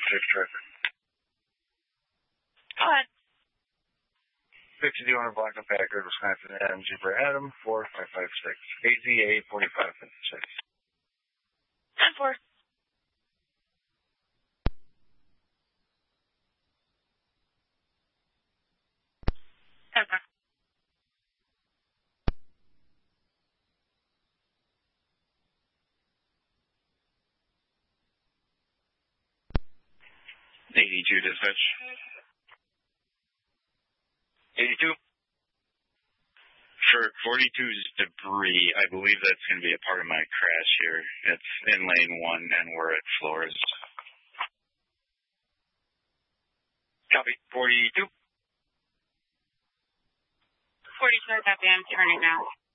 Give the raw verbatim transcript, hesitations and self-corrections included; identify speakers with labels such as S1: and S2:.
S1: Safe traffic.
S2: Go ahead.
S1: fifty-two hundred Block of Packard, Wisconsin, Adam Zebra Adam, four five five six. A Z A forty-five fifty-six.
S2: ten four. Okay.
S1: eighty-two dispatch. eighty-two. For forty-two's debris, I believe that's going to be a part of my crash here. It's in lane one, and we're at floors. Copy. forty-two.
S2: forty-two, copy. I'm turning now.